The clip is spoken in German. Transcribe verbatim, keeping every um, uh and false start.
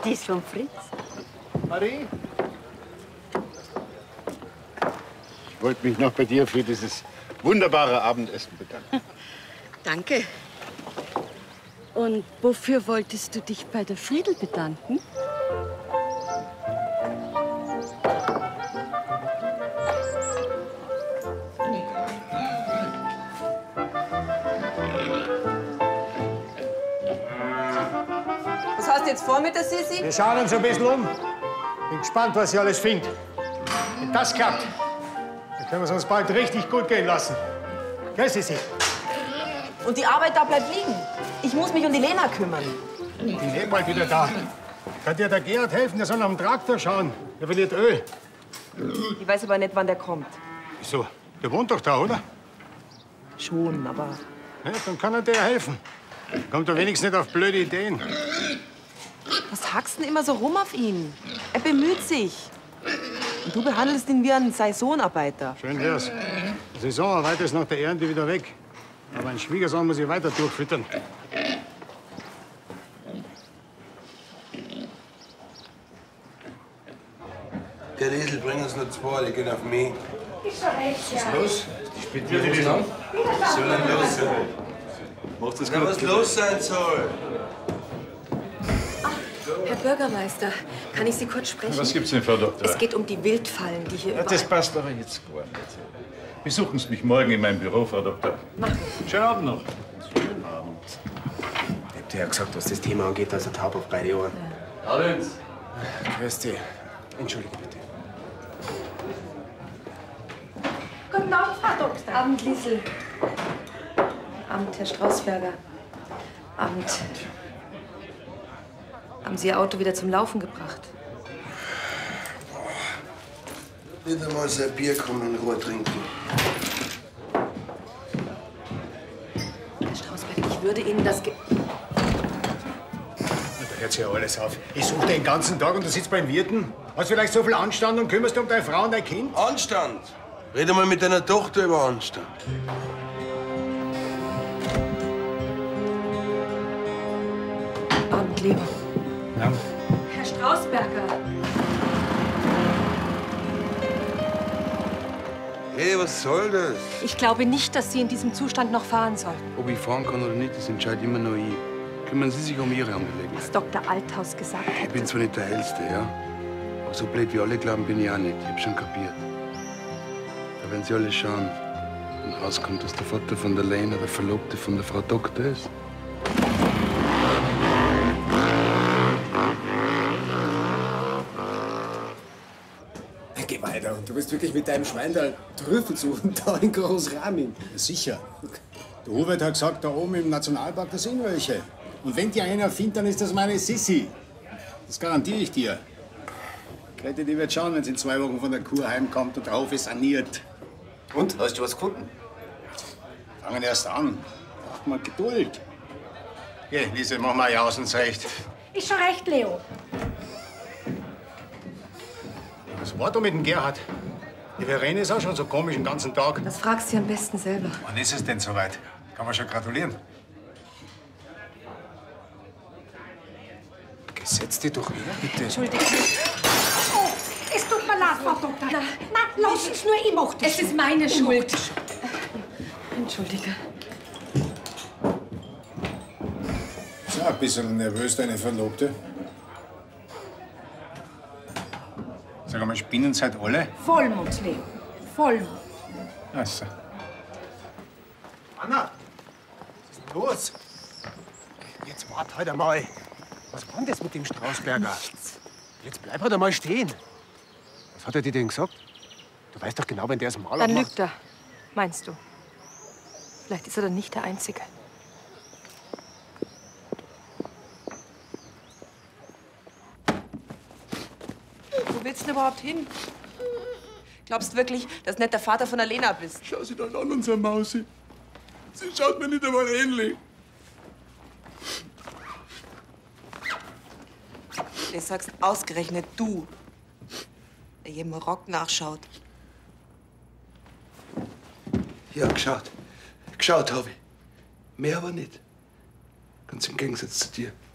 Die ist von Fritz. Marie? Ich wollte mich noch bei dir für dieses wunderbare Abendessen bedanken. Danke. Und wofür wolltest du dich bei der Friedel bedanken? Was hast du jetzt vor mit der Sissi? Wir schauen uns ein bisschen um. Bin gespannt, was sie alles findet. Wenn das klappt, dann können wir es uns bald richtig gut gehen lassen. Gell, Sissi? Und die Arbeit da bleibt liegen. Ich muss mich um die Lena kümmern. Ich bin eh bald wieder da. Kann dir der Gerhard helfen? Der soll nach dem Traktor schauen. Der verliert Öl. Ich weiß aber nicht, wann der kommt. Wieso? Der wohnt doch da, oder? Schon, aber... Ja, dann kann er dir helfen. Kommt doch wenigstens nicht auf blöde Ideen. Was hackst denn immer so rum auf ihn? Er bemüht sich. Und du behandelst ihn wie einen Saisonarbeiter. Schön wär's. Die Saisonarbeit ist nach der Ernte wieder weg. Aber ein Schwiegersohn muss ich weiter durchfüttern. Der Riesel bringt uns nur zwei, die gehen auf mich. Ist doch recht, ja. Was ist los? Die spielt wieder die an? Was soll denn los sein? Macht das gut? Was los sein soll? Herr Bürgermeister, kann ich Sie kurz sprechen? Was gibt's denn, Frau Doktor? Es geht um die Wildfallen, die hier Ja, überall... das passt aber jetzt gar nicht. Besuchen Sie mich morgen in meinem Büro, Frau Doktor. Mach ich. Schönen Abend noch. Schönen Abend. Ich hab dir ja gesagt, was das Thema angeht, dass er taub auf beide Ohren. Abend. Grüß dich. Entschuldige bitte. Guten Abend, Frau Doktor. Abend, Liesel. Abend, Herr Strausberger. Abend. Haben Sie Ihr Auto wieder zum Laufen gebracht? Nicht einmal sein Bier kommen in Ruhe trinken. Herr Strausberger, ich würde Ihnen das ge... Da hört sich ja alles auf. Ich suche den ganzen Tag und du sitzt beim Wirten. Hast du vielleicht so viel Anstand und kümmerst dich um deine Frau und dein Kind? Anstand? Rede mal mit deiner Tochter über Anstand. Abend, Leo. Ja. Herr Strausberger. Hey, was soll das? Ich glaube nicht, dass Sie in diesem Zustand noch fahren sollten. Ob ich fahren kann oder nicht, das entscheidet immer nur ich. Kümmern Sie sich um Ihre Angelegenheiten. Was Doktor Althaus gesagt Ich hat. bin zwar nicht der Hellste, ja? Aber so blöd wie alle glauben, bin ich auch nicht. Ich hab schon kapiert. Aber wenn Sie alle schauen und rauskommt, dass der Vater von der Lena der Verlobte von der Frau Doktor ist. Geh weiter. Du willst wirklich mit deinem Schwein da Trüffel suchen, da in Großraming. Sicher. Der Hubert hat gesagt, da oben im Nationalpark, da sind welche. Und wenn die einer findet, dann ist das meine Sissi. Das garantiere ich dir. Grete, die wird schauen, wenn sie in zwei Wochen von der Kur heimkommt und der Hof ist saniert. Und? Hast du was gefunden? Fangen erst an. Braucht mal Geduld. Geh, Lise, mach mal Jausen zurecht. Ist schon recht, Leo. Was war da mit dem Gerhard? Die Verena ist auch schon so komisch den ganzen Tag. Das fragst du am besten selber. Wann ist es denn soweit? Kann man schon gratulieren. Setz dich doch her, bitte. Entschuldigung. Oh, es tut mir leid, Frau Doktor. Na, Na, lass uns nur, ich mach das Es schon. ist meine Ich Schuld. mach das schon. Entschuldige. So, ein bisschen nervös, deine Verlobte. Sag mal, spinnen seid alle? Vollmond, Leo. Vollmond. Ach so. Anna, was ist denn los? Jetzt wart halt einmal. Was war denn das mit dem Strausberger? Nichts. Jetzt bleib halt einmal stehen. Was hat er dir denn gesagt? Du weißt doch genau, wenn der das Mal Dann abmacht. lügt er, meinst du? Vielleicht ist er dann nicht der Einzige. Wo willst du denn überhaupt hin? Glaubst du wirklich, dass du nicht der Vater von der Lena bist? Schau sie doch an, unsere Mausi. Sie schaut mir nicht einmal ähnlich. Das sagst ausgerechnet du, der jedem Rock nachschaut. Ja, geschaut. Geschaut habe ich. Mehr aber nicht. Ganz im Gegensatz zu dir.